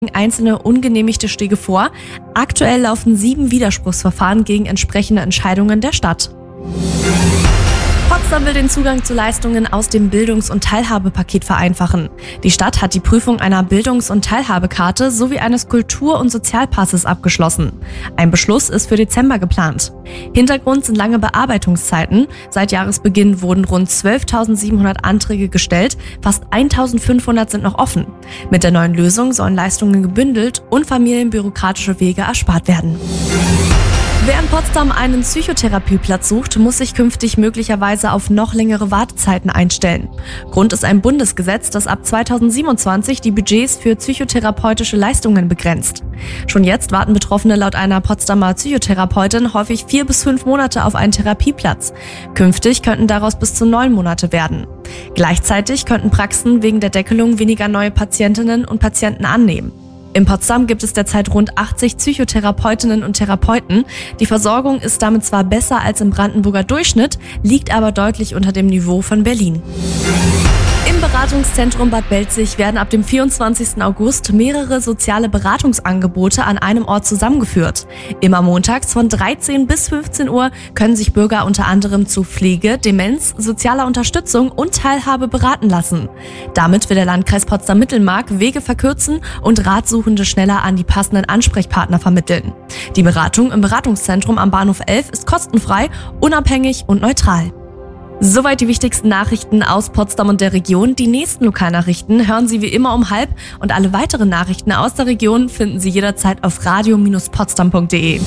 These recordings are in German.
einzelne ungenehmigte Stege vor. Aktuell laufen 7 Widerspruchsverfahren gegen entsprechende Entscheidungen der Stadt. Potsdam will den Zugang zu Leistungen aus dem Bildungs- und Teilhabepaket vereinfachen. Die Stadt hat die Prüfung einer Bildungs- und Teilhabekarte sowie eines Kultur- und Sozialpasses abgeschlossen. Ein Beschluss ist für Dezember geplant. Hintergrund sind lange Bearbeitungszeiten. Seit Jahresbeginn wurden rund 12.700 Anträge gestellt, fast 1.500 sind noch offen. Mit der neuen Lösung sollen Leistungen gebündelt und familienbürokratische Wege erspart werden. Wer in Potsdam einen Psychotherapieplatz sucht, muss sich künftig möglicherweise auf noch längere Wartezeiten einstellen. Grund ist ein Bundesgesetz, das ab 2027 die Budgets für psychotherapeutische Leistungen begrenzt. Schon jetzt warten Betroffene laut einer Potsdamer Psychotherapeutin häufig 4 bis 5 Monate auf einen Therapieplatz. Künftig könnten daraus bis zu 9 Monate werden. Gleichzeitig könnten Praxen wegen der Deckelung weniger neue Patientinnen und Patienten annehmen. In Potsdam gibt es derzeit rund 80 Psychotherapeutinnen und Therapeuten. Die Versorgung ist damit zwar besser als im Brandenburger Durchschnitt, liegt aber deutlich unter dem Niveau von Berlin. Im Beratungszentrum Bad Belzig werden ab dem 24. August mehrere soziale Beratungsangebote an einem Ort zusammengeführt. Immer montags von 13 bis 15 Uhr können sich Bürger unter anderem zu Pflege, Demenz, sozialer Unterstützung und Teilhabe beraten lassen. Damit will der Landkreis Potsdam-Mittelmark Wege verkürzen und Ratsuchende schneller an die passenden Ansprechpartner vermitteln. Die Beratung im Beratungszentrum am Bahnhof 11 ist kostenfrei, unabhängig und neutral. Soweit die wichtigsten Nachrichten aus Potsdam und der Region. Die nächsten Lokalnachrichten hören Sie wie immer um 12:30 und alle weiteren Nachrichten aus der Region finden Sie jederzeit auf radio-potsdam.de.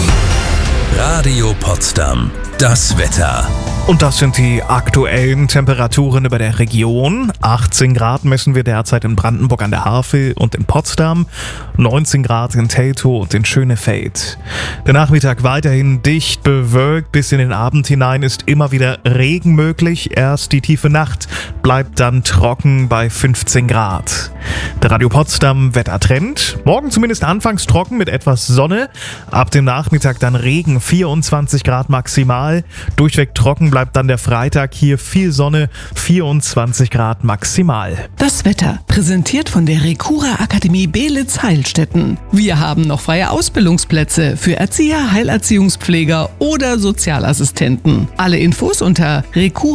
Radio Potsdam, das Wetter. Und das sind die aktuellen Temperaturen über der Region. 18 Grad messen wir derzeit in Brandenburg an der Havel und in Potsdam, 19 Grad in Teltow und in Schönefeld. Der Nachmittag weiterhin dicht bewölkt, bis in den Abend hinein ist immer wieder Regen möglich. Erst die tiefe Nacht bleibt dann trocken bei 15 Grad. Der Radio Potsdam Wettertrend. Morgen zumindest anfangs trocken mit etwas Sonne. Ab dem Nachmittag dann Regen, 24 Grad maximal. Durchweg trocken bleibt dann der Freitag, hier viel Sonne, 24 Grad maximal. Das Wetter präsentiert von der Recura Akademie Beelitz-Heilstätten. Wir haben noch freie Ausbildungsplätze für Erzieher, Heilerziehungspfleger oder Sozialassistenten. Alle Infos unter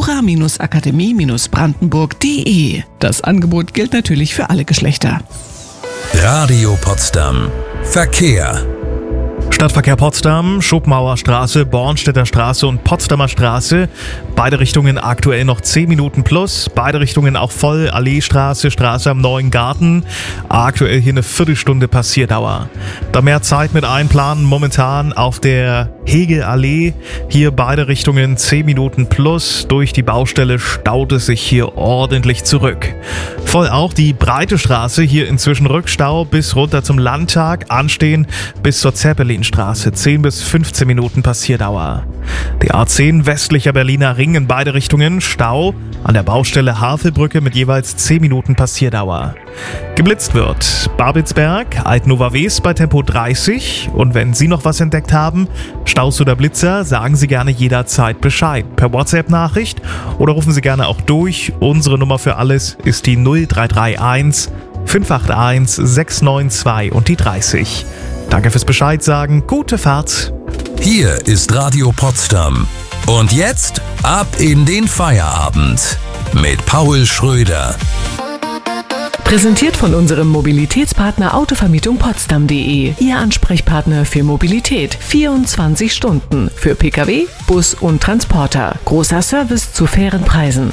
recura-akademie-brandenburg.de. Das Angebot gilt natürlich für alle Geschlechter. Radio Potsdam. Verkehr. Stadtverkehr Potsdam, Schupmauer Straße, Bornstedter Straße und Potsdamer Straße. Beide Richtungen aktuell noch 10 Minuten plus. Beide Richtungen auch voll. Alleestraße, Straße am Neuen Garten. Aktuell hier eine Viertelstunde Passierdauer. Da mehr Zeit mit einplanen. Momentan auf der Hegelallee. Hier beide Richtungen 10 Minuten plus. Durch die Baustelle staut es sich hier ordentlich zurück. Voll auch die Breite Straße. Hier inzwischen Rückstau bis runter zum Landtag. Anstehen bis zur Zeppelinstraße. 10 bis 15 Minuten Passierdauer. Die A10 westlicher Berliner Ring in beide Richtungen. Stau an der Baustelle Havelbrücke mit jeweils 10 Minuten Passierdauer. Geblitzt wird Babelsberg, Altnova West bei Tempo 30. Und wenn Sie noch was entdeckt haben, Staus oder Blitzer, sagen Sie gerne jederzeit Bescheid. Per WhatsApp-Nachricht oder rufen Sie gerne auch durch. Unsere Nummer für alles ist die 0331 581 692 und die 30. Danke fürs Bescheid sagen. Gute Fahrt. Hier ist Radio Potsdam. Und jetzt ab in den Feierabend mit Paul Schröder. Präsentiert von unserem Mobilitätspartner Autovermietung Potsdam.de. Ihr Ansprechpartner für Mobilität. 24 Stunden. Für Pkw, Bus und Transporter. Großer Service zu fairen Preisen.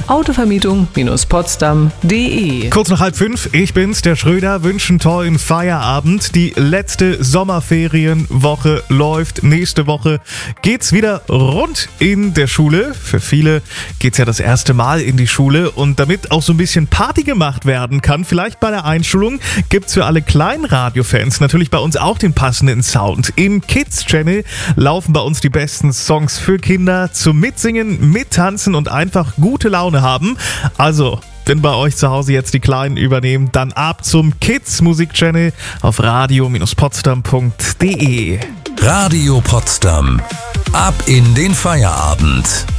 Autovermietung-potsdam.de. Kurz nach 4:30, ich bin's, der Schröder, wünsche einen tollen Feierabend. Die letzte Sommerferienwoche läuft. Nächste Woche geht's wieder rund in der Schule. Für viele geht's ja das erste Mal in die Schule. Und damit auch so ein bisschen Party gemacht werden kann, vielleicht bei der Einschulung, gibt's für alle kleinen Radiofans natürlich bei uns auch den passenden Sound. Im Kids-Channel laufen bei uns die besten Songs für Kinder zum Mitsingen, Mittanzen und einfach gute Laune haben. Also, wenn bei euch zu Hause jetzt die Kleinen übernehmen, dann ab zum Kids-Musik-Channel auf radio-potsdam.de. Radio Potsdam. Ab in den Feierabend.